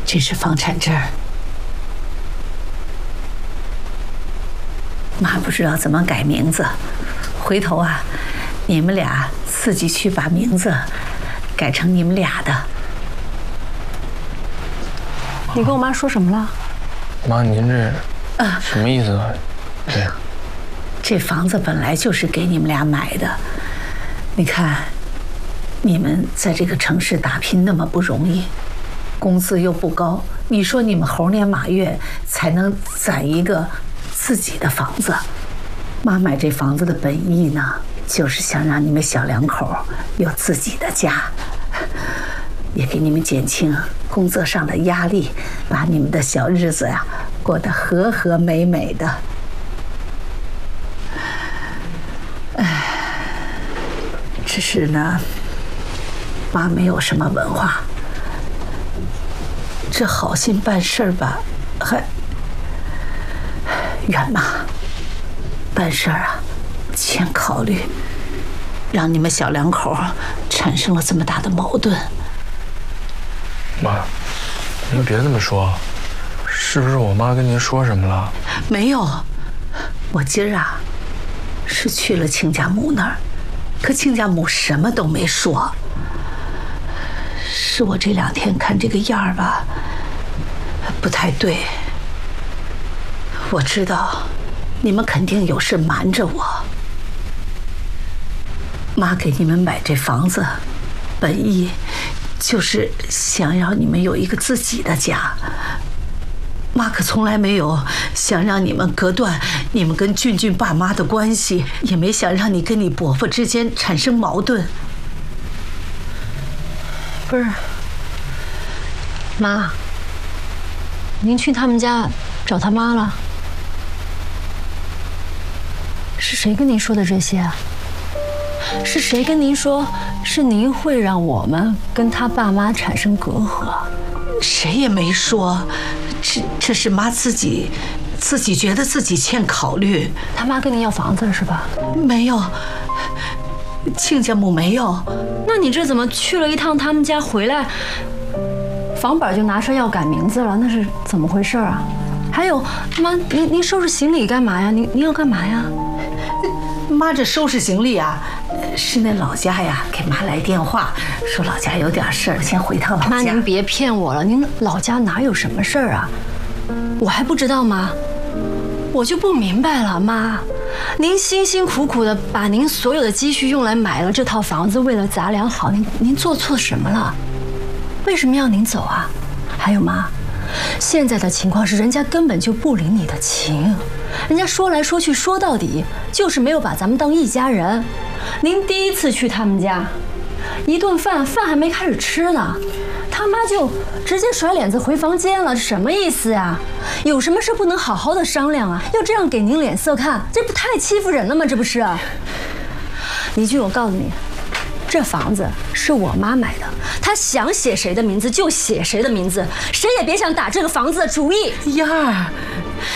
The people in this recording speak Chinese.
这是房产证。妈不知道怎么改名字，回头啊，你们俩自己去把名字改成你们俩的。 你跟我妈说什么了？ 妈，您这什么意思啊？对， 这房子本来就是给你们俩买的，你看，你们在这个城市打拼那么不容易，工资又不高，你说你们猴年马月才能攒一个自己的房子？妈买这房子的本意呢，就是想让你们小两口有自己的家，也给你们减轻工作上的压力，把你们的小日子呀过得和和美美的。只是呢，妈没有什么文化，这好心办事儿吧，还远妈办事儿啊，欠考虑，让你们小两口产生了这么大的矛盾。 妈，您别这么说，是不是我妈跟您说什么了？ 没有，我今儿啊是去了亲家母那儿，可亲家母什么都没说。是我这2天看这个样儿吧，不太对。我知道你们肯定有事瞒着我。妈给你们买这房子，本意就是想让你们有一个自己的家。妈可从来没有想让你们隔断你们跟俊俊爸妈的关系，也没想让你跟你伯父之间产生矛盾。 不是，妈，您去他们家找他妈了？是谁跟您说的这些啊？是谁跟您说是您会让我们跟他爸妈产生隔阂？ 谁也没说，这是妈自己觉得自己欠考虑。 他妈跟您要房子是吧？ 没有，亲家母没有。 那你这怎么去了一趟他们家回来，房本就拿出来要改名字了？那是怎么回事啊？还有，妈，您收拾行李干嘛呀？您要干嘛呀？ 妈这收拾行李啊，是那老家呀给妈来电话，说老家有点事儿，先回趟老家。 妈，您别骗我了，您老家哪有什么事儿啊？我还不知道吗？我就不明白了，妈，您辛辛苦苦的把您所有的积蓄用来买了这套房子，为了咱俩好，您做错什么了？为什么要您走啊？还有妈，现在的情况是人家根本就不领你的情，人家说来说去说到底就是没有把咱们当一家人。您第一次去他们家，一顿饭还没开始吃呢，他妈就直接甩脸子回房间了，什么意思呀？有什么事不能好好的商量啊？要这样给您脸色看，这不太欺负人了吗？这不是？倪俊，我告诉你，这房子是我妈买的，她想写谁的名字就写谁的名字，谁也别想打这个房子的主意。 燕儿，